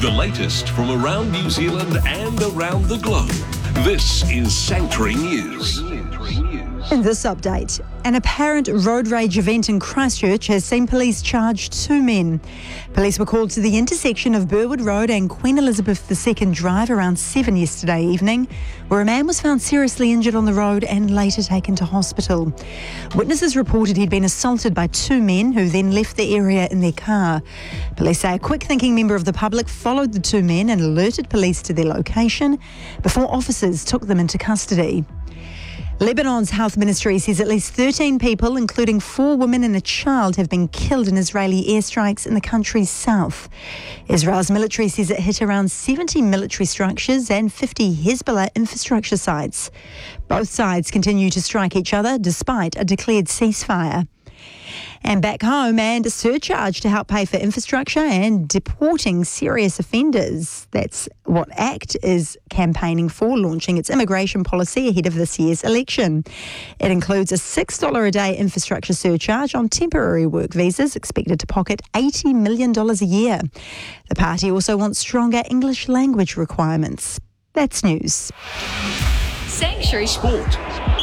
The latest from around New Zealand and around the globe. This is Sanctuary News. In this update, an apparent road rage event in Christchurch has seen police charge 2 men. Police were called to the intersection of Burwood Road and Queen Elizabeth II Drive around 7 yesterday evening, where a man was found seriously injured on the road and later taken to hospital. Witnesses reported he'd been assaulted by 2 men who then left the area in their car. Police say a quick-thinking member of the public followed the 2 men and alerted police to their location before officers took them into custody. Lebanon's health ministry says at least 13 people, including 4 women and a child, have been killed in Israeli airstrikes in the country's south. Israel's military says it hit around 70 military structures and 50 Hezbollah infrastructure sites. Both sides continue to strike each other despite a declared ceasefire. And back home, and a surcharge to help pay for infrastructure and deporting serious offenders. That's what ACT is campaigning for, launching its immigration policy ahead of this year's election. It includes a $6 a day infrastructure surcharge on temporary work visas, expected to pocket $80 million a year. The party also wants stronger English language requirements. That's news. Sanctuary Sport.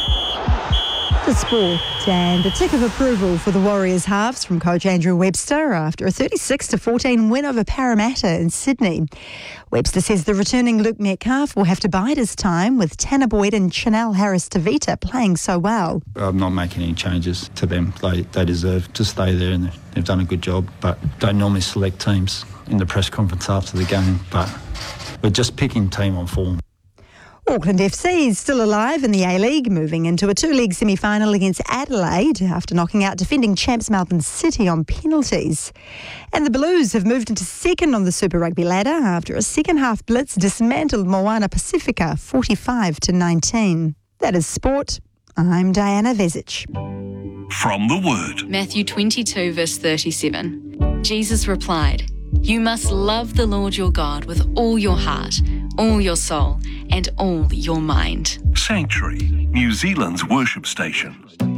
The sport and the tick of approval for the Warriors halves from coach Andrew Webster after a 36-14 win over Parramatta in Sydney. Webster says the returning Luke Metcalf will have to bide his time with Tanner Boyd and Chanel Harris-Tavita playing so well. I'm not making any changes to them. They deserve to stay there and they've done a good job, but don't normally select teams in the press conference after the game, but we're just picking team on form. Auckland FC is still alive in the A-League, moving into a 2-league semi-final against Adelaide after knocking out defending champs Melbourne City on penalties. And the Blues have moved into second on the Super Rugby ladder after a second-half blitz dismantled Moana Pacifica 45-19. That is sport. I'm Diana Vezic. From the Word. Matthew 22 verse 37. Jesus replied, "You must love the Lord your God with all your heart, all your soul, and all your mind." Sanctuary, New Zealand's worship station.